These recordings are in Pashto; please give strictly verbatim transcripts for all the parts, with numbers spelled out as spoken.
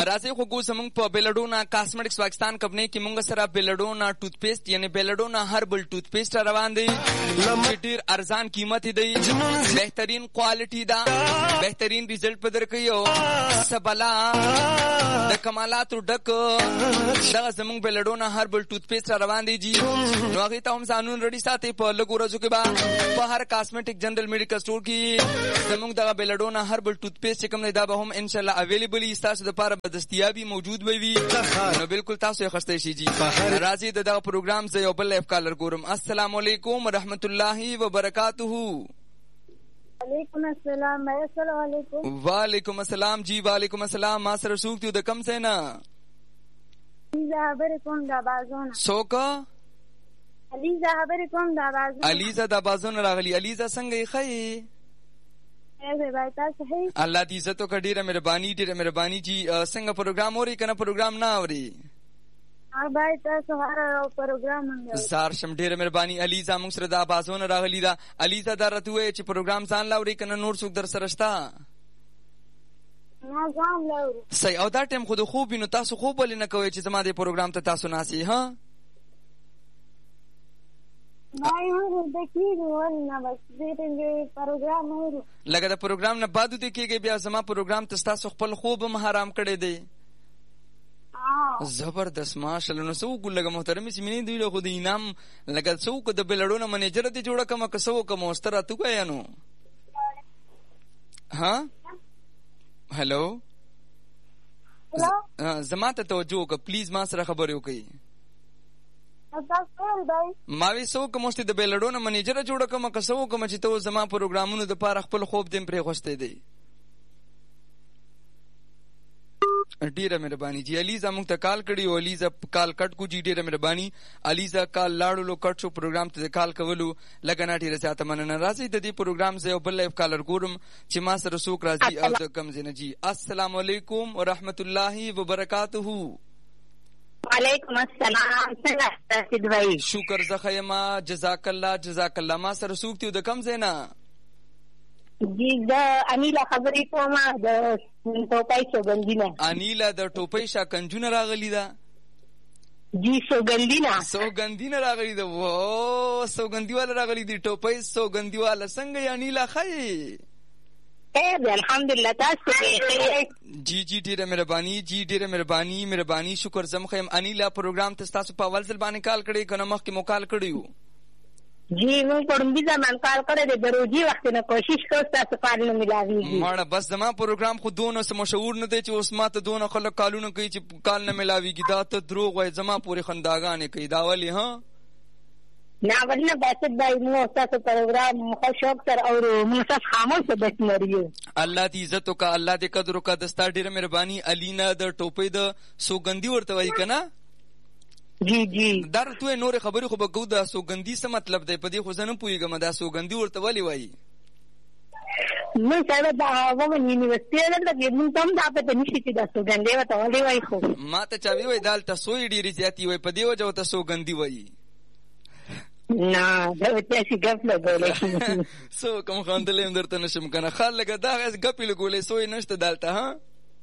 راځي خو ګو زمونږ په بیلډونا کاسمیټکس پاکستان کمپنی کې مونږ سره بیلډونا ټوت پیسټ یعنی بیلډونا هربل ټوت پیسټ روان دی چې ډیر ارزان قیمت دی، بهترین کوالټي دا، بهترین ریزلټ په درکې او سبلا د کمالاتو ډک دغه زمونږ بیلډونا هربل ټوت پیسټ روان دی جی. نو هغه ته هم ځانون رډي ساتي په لګو ورځو کې با په هر کاسمیټک جنرال میډیکل سٹور کې زمونږ دغه بیلډونا هربل ټوت پیسټ کوم دی دا به هم ان شاء الله اویلیبل وي، تاسو د لپاره به دستیابي موجود وي. نو بالکل تاسو یې خسته شي جی. راځي د دغه پروګرام زه یو بل لایف کالر ګورم. السلام علیکم ورحمت الله وبرکاتہ. وعلیکم السلام. السلام علیکم. وعلیکم السلام جی. وعلیکم السلام. ما سره څوک دی د کم ځای نه؟ علیزه خبرې کوم د بازونه. څوک؟ علیزه خبرې کوم د بازونه. علیزه د بازونه راغلی. علیزه څنګه یې ښه؟ الله دې عزت وکړي. ډېره مهرباني ډېره مهرباني جی. څنګه پروګرام اوري که نه پروګرام نه اوري؟ سار شم. ډېره مهرباني علیزه. موږ سره د بازونه راغلی ده. علیزه دا راته ووایه چې پروګرام ځان له اوري که نه نور څوک در سره شته؟ صحیح. او دا ټایم خو د خوب وي نو تاسو خوب ولې نه کوئ چې زما دې پروګرام ته تاسو ناسئ؟ ها لکه د پروګرام نه بعد ودې کېږي بیا زما پروګرام ته ستاسو خپل خوب هم حرام کړی دی؟ زبردست ماشاءالله. نو څه وکړو لکه محترمې سیمینې دوی له خو د انعام لکه څه وکړو د بیلډونه منیجره دې جوړه کړمه که څه وکړم اوس ته راته ووایه نو. ها هلو زما ته توجه وکړه پلیز، ما سره خبرې وکړئ. ما وی څه وکړم اوس د بیلډونه منیجره جوړه کړمه که څه وکړم چې ته زما پروګرامونو دپاره خپل خوب دې پرېښوستی دی؟ ډیره مهرباني جی. علیزه موږ ته کال کړي او علیزه کال کټ کو جی. ډیره مهرباني علیزه. کال لاړلو کټ شو پروګرام ته کال کولو لکه نه ډیره زیاته مننه. راځي د دې پروګرام زه یو بل لایف کالر ګورم چې ما سره څوک راځي او د کم ځای نه جی. السلام علیکم ورحمت الله وبرکاتہ. وعلیکم السلام. څنګه بھائی؟ شکر زه ښه یم جزاک الله جزاک الله. ما سره څوک دی د کم ځای نه؟ جی زه انیله خبرې کوم د ټوپۍ سوګندینه. انیله د ټوپۍ شاکنجونه راغلی ده؟ جی سوګندینه. سوګندینه راغلی ده. و سوګندیواله راغلی دی ټوپۍ سوګندیواله. څنګه یې انیله ښه یې؟ الحمدلله. تاسو جی جی ډیره مهرباني جی. ډیره مهرباني مهرباني. شکر زم ښه یم. انیله پروګرام ته ستاسو په اول ځل باندې کال کړی که نه مخکې مو کال کړی و؟ جی موږ په ړومبي زمان کال کړی دی. د روژې وخت نه کوشش کوو ستاسو کال نه میلاویږي. ماړه بس زما پروګرام خو دونه څه مشهور نه دی چې اوس ما ته دونه خلک کالونه کوي چې کال نه میلاویږي. دا ته دروغ وایي. زما پورې خنداګانې کوي. دا ولې؟ ها نه ولې باسط بھائی موږ ستاسو پروګرام ښه شوق سره اورو. موږ ستاسو خاموشه بشمر یو. الله دې عزت وکړه. الله دې قدر وکړه. د ستا ډېره مهرباني. الینا د ټوپۍ د سوګندي ورته وایي که نه؟ جی جی. دا راته نورې خبرې خو به کوو. دا سوګندي څه مطلب دی؟ په دې خو زه نه پوهېږم. دا سوګندي ورته ولې وایي؟ موږ سره د ومن یونیورسټي دلته کې موږ ته هم دا پته نشي چې دا سوګندي ورته ولې وایي. خو ما ته چا ووایي دا هلته سوی ډېرې زیاتې وایي په دې وجه ورته سوګندي وایي. نه دا تاسې ګپ لګولی. څه وکړم خندلی هم درته نه شم که نه. ښه لکه دا ګپې لګولی سوی نشته دلته. ها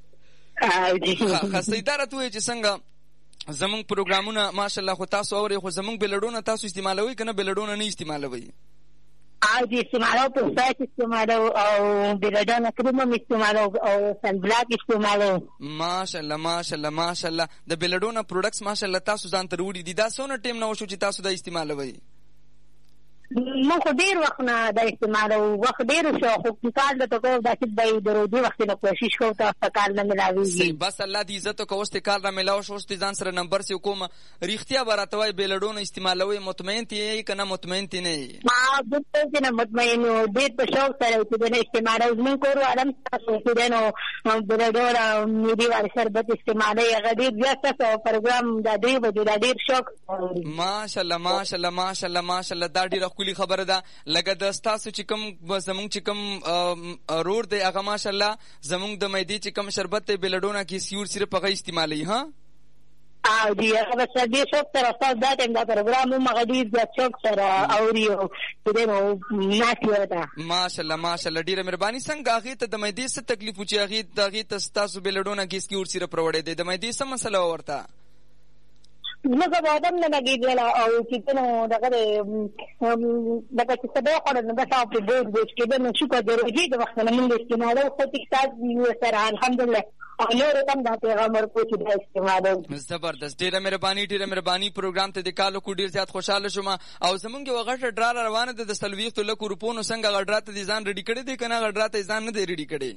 ښه سیده راته ووایي چې څنګه زمونږ پروګرامونه ماشاءالله خو تاسو اورئ خو زمونږ بیلډونه تاسو استعمالوئ که نه بیلډونه نه استعمالوئ؟ او جی استعمالو پروسایت استعمالو او بیلډونه کریم هم استعمالو او سن بلاک استعمالو. ماشاءالله ماشاءالله ماشاءالله. د بیلډونه پروډکټس ماشاءالله تاسو ځان ته راوړي دي. دا څونه ټیم نه وشو چې تاسو دا استعمالوئ؟ موږ خو ډېر وخت نه دا استعمالو. وخت ډېر شو خو کال درته کوو داسې به د روژې وخت نه کوشش کوو تاسو ته کال نه میلاویږي. بس الله دې عزت وکړه. اوس دې کال را میلاو شو. اوس دې ځان سره نمبر سیو کوم. رښتیا به راته وایي بیلډونه استعمالوئ مطمئن یې که نه مطمئن نه یې؟ ما بالکل چې نه مطمئن و. ډېر په شوق سره چې نه استعمالوو. زموږ کور والم ستاسو چې دی نو بیلډونه میډي والے شربت استعمالوي. هغه ډېر زیات ستاسو پروګرام دا ډېر وجو دا ډېر شوق. ماشاءالله ماشاءالله ماشاءالله ماشاءالله. دا ډېره ښکلې خبره ده. لکه د ستاسو چې کوم زمونږ چې کوم رور دی هغه ماشاءالله زمونږ د معدې چې کوم شربت دی بیلډونه کې سیور صرف هغه استعمالوي. ها او دی هغه بس دې شوق سره تاسو دا ټیم دا پروګرام مو مغدي د شوق سره اوريو دې نو ناسي وتا ماشاءالله ماشاءالله ډیره مهرباني. څنګه هغه ته د مېدې څه تکلیف و چې هغه دغه تاسو بلډونه کیس کی ور سره پروړې دي د مېدې څه مسله ورته نو زه به ادم نه لګېدل او چې نو دغه دغه څه به خو نه بس او په دې د کې نو شو کړو چې د وخت نه موږ استعمالو خو تاسو یو سره الحمدلله او نور هم دا پیغمبر کو چې د استعمالو زبردست. ډیره مهرباني ډیره مهرباني. پروګرام ته د کالو کو ډیر زیات خوشاله شوم او زمونږ یو غټه ډرا روانه ده د سلويختو لکو روپونو څنګه غډرا ته ځان ریډي کړی دی کنه غډرا ته ځان نه دی ریډي کړی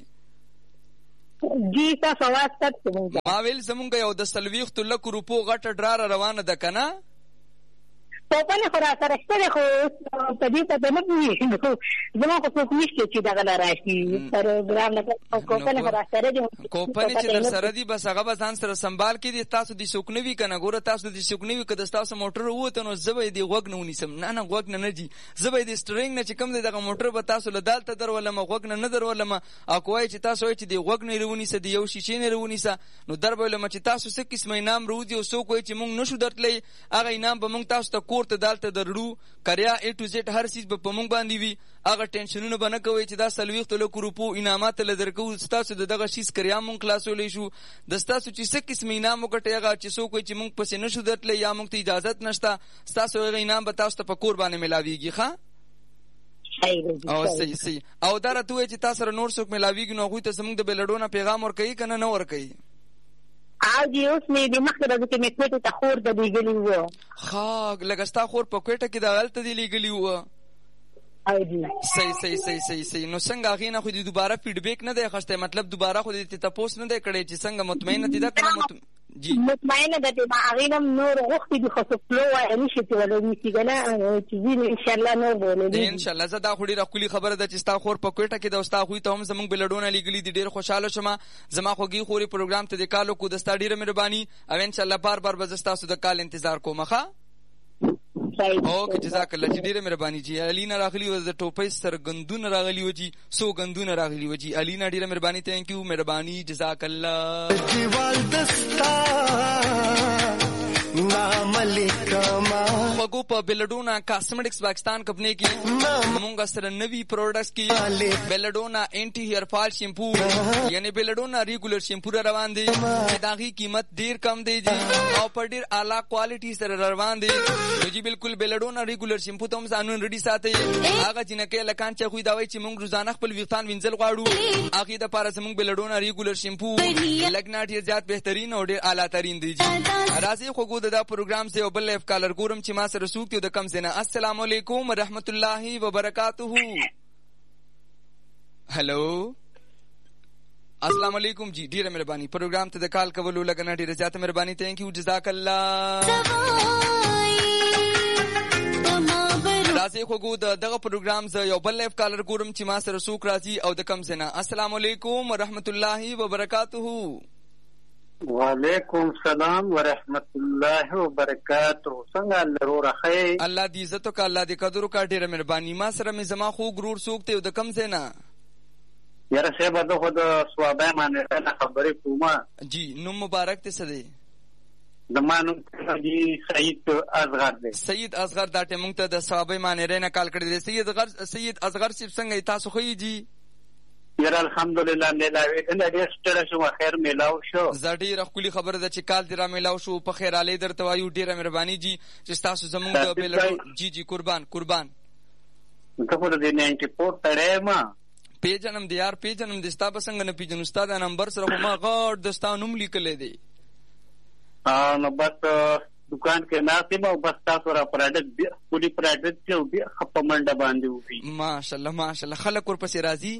جی تاسو واسطه ما ویل زمونږ یو د سلويختو لکو روپو غټه ډرا روانه ده کنه په پنه خورا سره ستاره خو په دې ته نه وي زما خو څوک نشته چې دغه راشي پروګرام نه کو پنه خورا سره دي کو پنه چې در سره دي بس هغه ځان سره سنبال کړي تاسو دي سوکنوي کنه ګوره تاسو دي سوکنوي کده تاسو موټر وته نو زبې دی غوګ نه ونیسم نه نه غوګ نه نه دي زبې دی سټرینګ نه چې کوم دی دغه موټر به تاسو له دالته در ولا ما غوګ نه نه در ولا ما اكوای چې تاسو چې دی غوګ نه رونیسه دی یو شیشې نه رونیسه نو در به لم چې تاسو څه قسمه انعام رودي او سو کوی چې مونږ نشو درتلې هغه انعام به مونږ تاسو ته کوړه دالته درړو کریا ا ټو زد هر چیز به پمون باندې وي هغه ټینشنونه بنه کوي چې دا سلويخت له کروپو انعامات له درکو تاسو دغه شیز کریا مون خلاصولې شو د تاسو چې څه قسم انعام وکټي هغه چې سو کوی چې مونږ پسې نشو درتلې یا مونږ ته اجازه نشته تاسو هغه انعام به تاسو ته په کور باندې ملاويږي ښا او صحیح صحیح او دا راته چې تاسو سره نور څوک ملاويږي نو غوي ته زموږ د بلډونه پیغام ور کوي کنه نه ور کوي اجي اوس مې د مخکره د کې کوټه ته خور د دیګلی وو ها لګستا خور په کوټه کې د غلطه دی لګلی وو اجي صحیح صحیح صحیح صحیح صحیح نو څنګه غینه خو دې دوباره فیډبیک نه دی خسته مطلب دوباره خو دې ته تاسو نه دی کړی چې څنګه مطمئنه دي دا کنه جی مطمئنه ده ما غینم نور وخت دي خو فلو وای نشي ته ولې چې کنه چې ان شاء الله نور بولې ان شاء الله زدا خوري راکولي خبره ده چې ستا خور په کوټه کې د استا خو ته هم زمونږ بلډونه لګلي دي ډیر خوشاله شوم زما خوږي خوري پروګرام ته د کالو کو د ستا ډیره مهرباني او ان شاء الله بار بار بزستا سو د کال انتظار کوم ښا اوکے جزاک الله جی ډیره مهرباني جی الینا راغلی و د ټوپۍ سر غندون راغلی و جی سو غندون راغلی و جی الینا ډیره مهرباني ثانک یو مهرباني جزاک الله دیوال دستا ناملیکما وګو په بلډونا کاسمیټکس پاکستان کمپنی کې مونږ سره نوی پروډکټس کې بلډونا انټي هیر فال شیمپو یعنی بلډونا ریګولر شیمپو روان دي داغي قیمت ډیر کم دی جی او په ډیر اعلی کوالټي سره روان دي جی بالکل بلډونا ریګولر شیمپو ته هم ځانون ریډي ساتي هغه جنکه لکان چې خو دا وای چې مونږ روزانه خپل ویختان وینځل غواړو هغه د پاره زمونږ بلډونا ریګولر شیمپو لګنا ډیر زیات بهترین او ډیر اعلی ترين دی جی راځي خو دا پروګرام سے او بل اف کالر ګورم چې ما سره سوق یو د کم زنه السلام علیکم ورحمت الله وبرکاتہ هلو السلام علیکم جی ډیره مهرباني پروګرام ته د کال کولو لګنه ډیره زیاته مهرباني ثانک یو جزاک الله راځي خو ګو دغه پروګرام ز یو بل اف کالر ګورم چې ما سره سوق راځي او د کم زنه السلام علیکم ورحمت الله وبرکاتہ وعلیکم السلام ورحمت الله وبرکاتہ څنګه الله راخی الله دې عزت او الله دې قدر او ډیره مهرباني ما سره مې زما خو غرور سوکته د کم زینا یاره سه بده خو د ثوابه باندې نه خبرې کومه جی نو مبارک ته سده د مانو جی سید اصغر دی سید اصغر دا ته مونږ ته د ثوابه باندې نه کال کړی دی سید اصغر سید اصغر څنګه تاسو خو جی یاره الحمدلله ملاوي کنه ډېر ستړی شو خیر ملاو شو زړی رخلی خبره ده چې کال دې را ملاو شو په خیر علي درته وایو ډیره مهرباني جی چې تاسو زموږ د بلډو جی جی قربان قربان ته په دې نائنټي فور تړې ما پیجنم دی یار پیجنم د ستا بسنګ نه پیجن استاد نمبر سره ما غړ د ستا نوم لیکل دی ا نو بس دکان کې ناسې ما بس تاسو را پروډکټ پوری پروډکټ چې بیا خپ منډه باندې وي ماشاءالله ماشاءالله خلک ورپسې راځي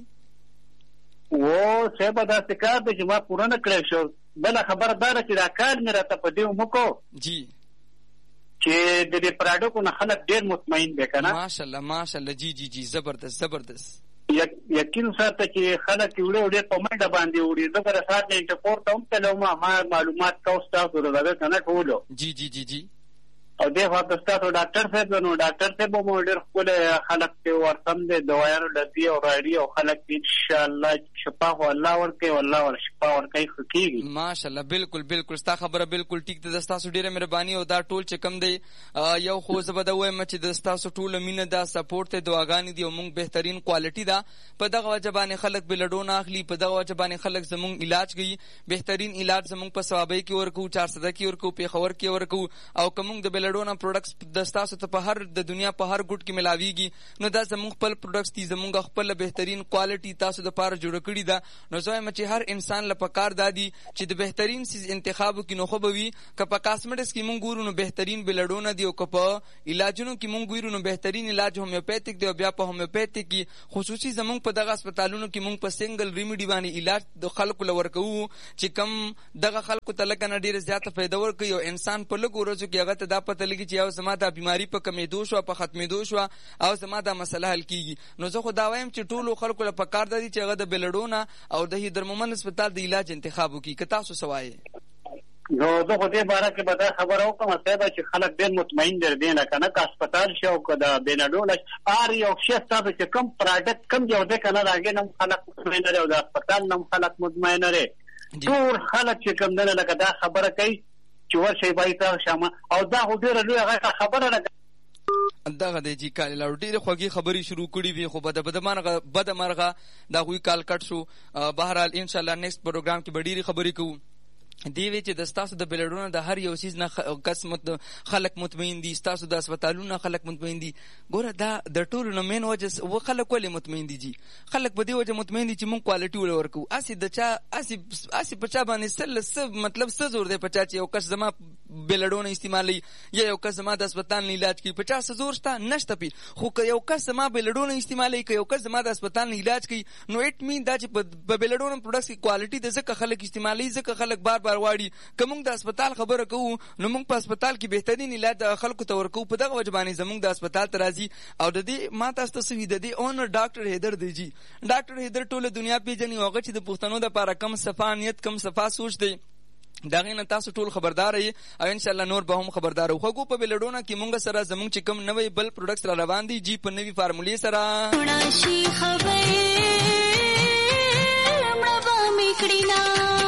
و سه به دا څه چې ما پورانه کړی شو بل خبردار چې دا کار مې راته په دې موکو جی چې د دې پروډکټ نه خلک ډېر مطمئن دي کنه ماشاءالله ماشاءالله جی جی جی زبردست زبردست یقین ساته چې خلک وړي وړي په منډه باندې وړي دا پر اساس نه ته پورته هم ته ما معلومات تاسو تاسو راغله کنه ټولو جی جی جی جی او دې خاطر تاسو ډاکټر صاحب نو ډاکټر صاحب مو ډېر خپل خلک ته ورسم دي دوايانو لدی او راډي او خلک ان شاء الله شفا او الله ورکه والله ور شفا ورکه حقيقي ماشاءالله بالکل بالکل ستا خبره بالکل ټیک ده تاسو ډیره مهرباني او دا ټول چې کم دی یو خو زبده وایم چې تاسو ټول مینه دا سپورټ ته دعاګانې دي او موږ بهترین کوالټي دا په دغه وجبانه خلک بلډون اخلي په دغه وجبانه خلک زموږ علاج کوي بهترین علاج زموږ په ثوابي کې ورکو چار سو کې ورکو په خبر کې ورکو او کوم د بلډون پروډکټس د تاسو ته په هر د دنیا په هر ګډ کې ملاويږي نو دا زموږ خپل پروډکټس دي زموږ خپل بهترین کوالټي تاسو د پاره جوړ کړی دا نو زه چې هر انسان لپاره دادی چې د بهترین سیز انتخاب کې نو خو به وي ک په کاسمیټکس کې مونږ ګورو نو بهترین بلډونه دی او ک په علاجونو کې مونږ ګورو نو بهترین علاج هومیوپیتیک دی او بیا په هومیوپیتیک کې خصوصي زمونږ په دغه هسپتالونو کې مونږ په سنگل ریمیډي باندې علاج د خلکو لورکو چې کم دغه خلکو ته لکه نه ډیره زیاته فائدہ ورکوي او انسان په لګو ورځو کې هغه ته دا پته لګي چې یو زما د بیماری په کمیدو شو په ختمېدو شو او زما دا مسله حل کیږي نو زه خو دا وایم چې ټولو خلکو لپاره کار دی چې هغه د بلډونه او د هیدرمومن هسپتال د علاج انتخاب وکړي که تاسو سوای نو زه خو دې باره کې به دا خبره وکړم چې خلک ډېر مطمئن دي دی نه که نه که هسپتال شي او که د بېنډول هر یو شی ستاسو چې کوم پراډکټ کوم یو دی که نه د هغې نه هم خلک مطمئن دی او د هسپتال نه هم خلک مطمئن دی ټول خلک چې کوم دی نه لکه دا خبره کوي چې ورشئ باید تاسو شامه او دا خو ډېره لویه غټه خبره ده دغه د جی کال لاړو ډېرې خوږې خبرې شروع کړې وي خو بده بده مرغه بده مرغه دا غوی کال کټ شو بهرحال ان شاء الله نیکسټ پروګرام کې به ډېرې خبرې کوو دی وی چې د تاسو د بلډونو د هر یو سیز نه قسمت خلک مطمئن دي تاسو د هسپتالونو خلک مطمئن دي ګوره دا د ټولو نه مین وجه و خلک ولې مطمئن دي جی خلک په دې وجه مطمئن دي چې مونږ کوالټي ول ورکو اسی د چا اسی اسی په چا باندې سل سب مطلب څه زور دی په چا چې یو کس زما بلډونه استعمالي یا یو کس زما د هسپتال نه علاج کوي په چا څه زور شته نشته پی خو که یو کس زما بلډونه استعمالي کوي یو کس زما د هسپتال نه علاج کوي نو اټ مین دا چې په بلډونو پروډکټس کې کوالټي د ځکه خلک استعمالي ځکه خلک بار بار واړي کوم د هسپتال خبره کوو نو موږ په هسپتال کې بهترین علاج خلکو ته ورکو په دغه وجبانی زموږ د هسپتال ته راځي او د دې ما تاسو ته سوي د دې اونر ډاکټر هیدر دی جی ډاکټر هیدر ټوله دنیا پیژني هغه چې د پښتنو د لپاره کم صفانیت کم صفا سوچ دی داغه نه تاسو ټول خبردار یې او ان شاء الله نور به هم خبردار خو کو په بلډونه کې مونږ سره زموږ چې کم نوې بل پروډکټس را روان دي جی په نوې فارمولې سره شي خبر مړه میکړینا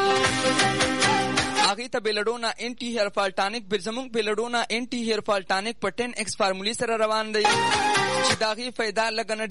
هغه ته بلډونه انټي هیر فال ټانیک برزمون بلډونه انټي هیر فال ټانیک په ټن ایکس فارمولې سره روان دی چې داغه فائدہ لګنه